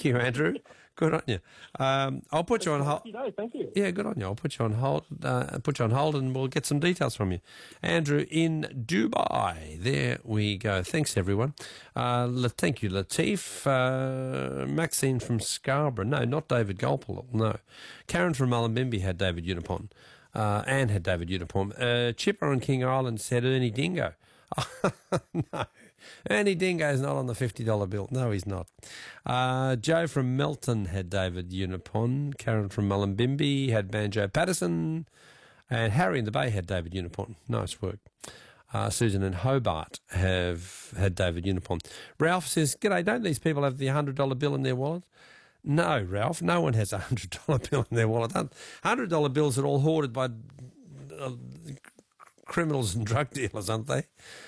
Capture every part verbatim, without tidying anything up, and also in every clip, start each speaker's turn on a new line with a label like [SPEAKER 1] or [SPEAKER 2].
[SPEAKER 1] Thank you, Andrew. Good on you. Um, I'll put you on hold.
[SPEAKER 2] Thank you.
[SPEAKER 1] Yeah, good on you. I'll put you on hold. Uh, put you on hold, and we'll get some details from you, Andrew in Dubai. There we go. Thanks, everyone. Uh, La- thank you, Latif. Uh, Maxine from Scarborough. No, not David Golpel. No, Karen from Mullumbimby had David Unipon. Uh, Anne had David Unipon. Uh, Chipper on King Island said Ernie Dingo. No, Ernie Dingo's not on the fifty dollar bill. No, he's not. Uh, Joe from Melton had David Unipon. Karen from Mullumbimby had Banjo Patterson. And Harry in the Bay had David Unipon. Nice work. Uh, Susan and Hobart have had David Unipon. Ralph says, "G'day, don't these people have the one hundred dollar bill in their wallet?" No, Ralph, no one has a one hundred dollar bill in their wallet. one hundred dollar bills are all hoarded by uh, criminals and drug dealers, aren't they?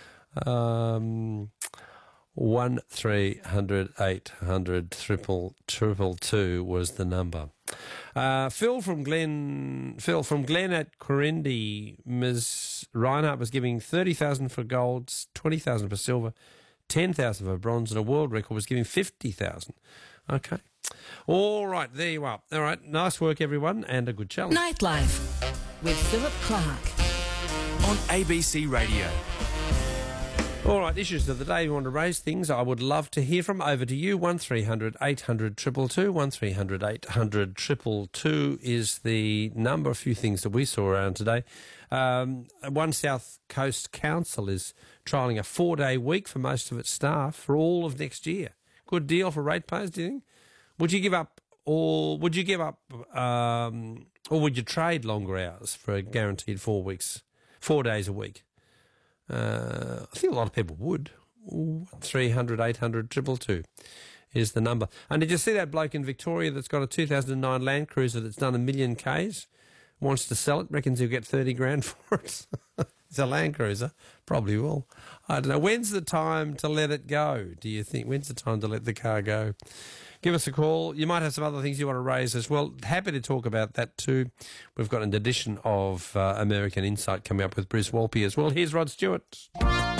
[SPEAKER 1] Um, one three hundred eight hundred triple triple two was the number. Uh, Phil from Glen, Phil from Glen at Corindi, Miz Reinhardt was giving thirty thousand for gold, twenty thousand for silver, ten thousand for bronze, and a world record was giving fifty thousand. Okay. All right, there you are. All right, nice work, everyone, and a good challenge.
[SPEAKER 3] Nightlife with Philip Clark
[SPEAKER 4] on A B C Radio.
[SPEAKER 1] All right, issues of the day. You want to raise things, I would love to hear from. Over to you. one three hundred eight hundred two two two. one three hundred eight hundred two two two is the number. A few things that we saw around today. Um, One South Coast Council is trialling a four-day week for most of its staff for all of next year. Good deal for ratepayers, do you think? Would you give up, or would you give up, um, or would you trade longer hours for a guaranteed four weeks, four days a week? Uh, I think a lot of people would. three hundred eight hundred two two two is the number. And did you see that bloke in Victoria that's got a two thousand nine Land Cruiser that's done a million Ks? Wants to sell it, reckons he'll get thirty grand for it. It's a Land Cruiser. Probably will. I don't know. When's the time to let it go, do you think? When's the time to let the car go? Give us a call. You might have some other things you want to raise as well. Happy to talk about that too. We've got an edition of uh, American Insight coming up with Bruce Walpy as well. Here's Rod Stewart.